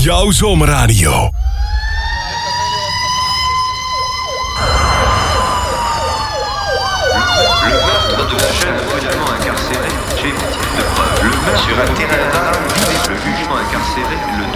Jouw zomerradio. Le meurtre de la jeune brutalement incarcérée, j'ai de preuves. Le meurtre sur un terrain vague, le jugement incarcéré, le